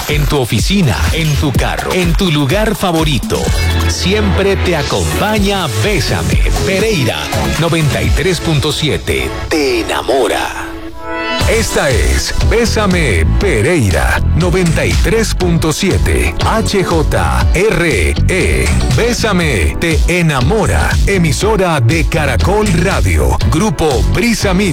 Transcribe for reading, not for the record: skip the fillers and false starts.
en tu oficina, en tu carro, en tu lugar favorito. Siempre te acompaña Bésame, Pereira 93.7. Te enamora. Esta es Bésame Pereira 93.7 HJRE. Bésame te enamora. Emisora de Caracol Radio. Grupo Brisa Media.